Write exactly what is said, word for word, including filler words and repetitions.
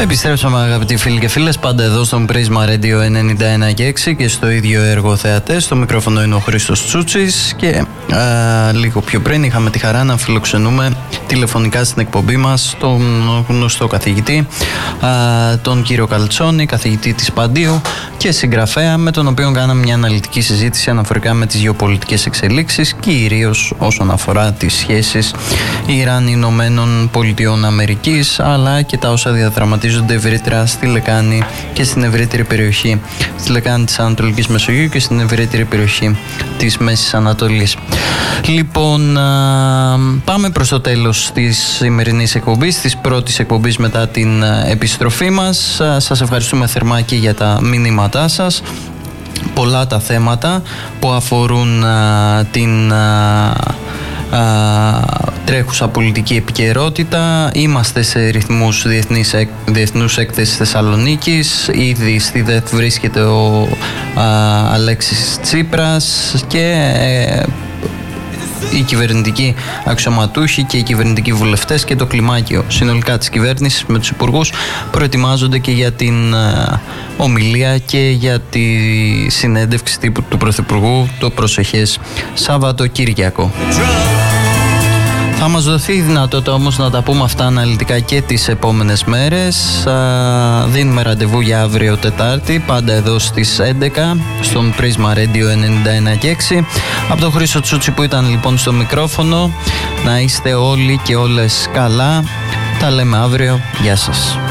Επιστρέψαμε, αγαπητοί φίλοι και φίλες, πάντα εδώ στον Πρίσμα Radio ενενήντα ένα και έξι και στο ίδιο έργο θεατές. Στο μικρόφωνο είναι ο Χρήστος Τσούτσης και α, λίγο πιο πριν είχαμε τη χαρά να φιλοξενούμε τηλεφωνικά στην εκπομπή μας τον γνωστό καθηγητή, α, τον κύριο Καλτσόνη, καθηγητή της Παντίου και συγγραφέα, με τον οποίο κάναμε μια αναλυτική συζήτηση αναφορικά με τις γεωπολιτικές εξελίξεις, κυρίως όσον αφορά τις σχέσεις Ιράν-Ηνωμένων Πολιτειών Αμερικής, αλλά και τα όσα διαδραματίζονται ευρύτερα στη Λεκάνη και στην ευρύτερη περιοχή, στη Λεκάνη της Ανατολικής Μεσογείου και στην ευρύτερη περιοχή της Μέσης Ανατολής. Λοιπόν, α, πάμε προς το τέλος της σημερινής εκπομπής, της πρώτης εκπομπής μετά την επιστροφή μας. Α, σας ευχαριστούμε θερμά και για τα μηνύματά σας. Πολλά τα θέματα που αφορούν α, την α, α, τρέχουσα πολιτική επικαιρότητα. Είμαστε σε ρυθμούς διεθνής, διεθνούς έκθεσης Θεσσαλονίκης. Ήδη στη ΔΕΘ βρίσκεται ο α, Αλέξης Τσίπρας και ε, οι κυβερνητικοί αξιωματούχοι και οι κυβερνητικοί βουλευτές και το κλιμάκιο συνολικά της κυβέρνησης με τους υπουργούς προετοιμάζονται και για την uh, ομιλία και για τη συνέντευξη τύπου του Πρωθυπουργού το προσεχές Σαββατοκύριακο. Θα μας δοθεί η δυνατότητα όμως να τα πούμε αυτά αναλυτικά και τις επόμενες μέρες. Α, δίνουμε ραντεβού για αύριο Τετάρτη, πάντα εδώ στις έντεκα, στον Πρίσμα Radio ενενήντα ένα και έξι. Από τον Χρήστο Τσούτσι που ήταν λοιπόν στο μικρόφωνο. Να είστε όλοι και όλες καλά. Τα λέμε αύριο. Γεια σας.